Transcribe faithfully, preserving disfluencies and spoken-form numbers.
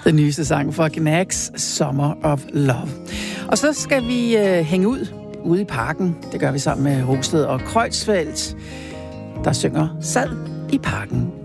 Den nyeste sang fra Gnags, Summer of Love. Og så skal vi øh, hænge ud ude i parken. Det gør vi sammen med Rosted og Kreutzfeldt, der synger Sad i parken.